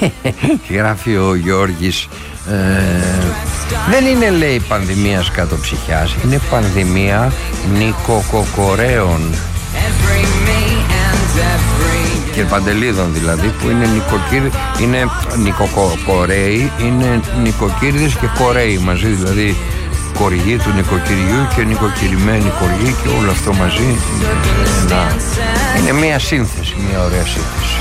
Γράφει ο Γιώργης, δεν είναι, λέει, πανδημία σκατοψυχιάς, είναι πανδημία νοικοκοκορέων και παντελίδων, δηλαδή, που είναι είναι νοικοκορέοι, είναι νοικοκύριδες και κορέοι μαζί, δηλαδή κορηγοί του νοικοκυριού και νοικοκυρημένοι κορηγοί, και όλο αυτό μαζί είναι μια σύνθεση, μια ωραία σύνθεση.